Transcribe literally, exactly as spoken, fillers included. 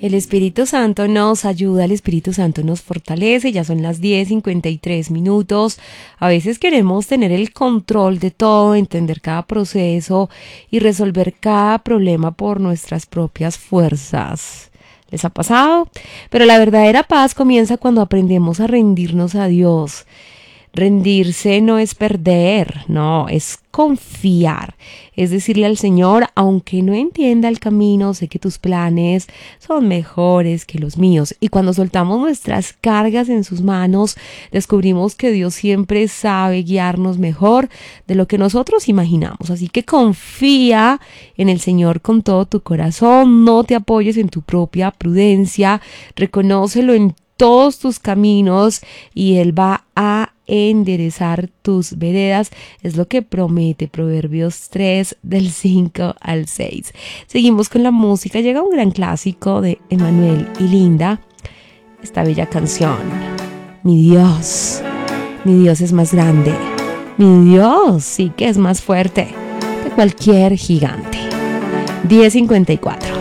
El Espíritu Santo nos ayuda, el Espíritu Santo nos fortalece, ya son las diez cincuenta y tres minutos. A veces queremos tener el control de todo, entender cada proceso y resolver cada problema por nuestras propias fuerzas. ¿Les ha pasado? Pero la verdadera paz comienza cuando aprendemos a rendirnos a Dios. Rendirse no es perder, no, es confiar, es decirle al Señor, aunque no entienda el camino, sé que tus planes son mejores que los míos. Y cuando soltamos nuestras cargas en sus manos, descubrimos que Dios siempre sabe guiarnos mejor de lo que nosotros imaginamos. Así que confía en el Señor con todo tu corazón, no te apoyes en tu propia prudencia, reconócelo en todos tus caminos y Él va a enderezar tus veredas, es lo que promete Proverbios tres del cinco al seis. Seguimos con la música, llega un gran clásico de Emanuel y Linda, esta bella canción. Mi Dios, mi Dios es más grande, mi Dios sí que es más fuerte que cualquier gigante. diez cincuenta y cuatro.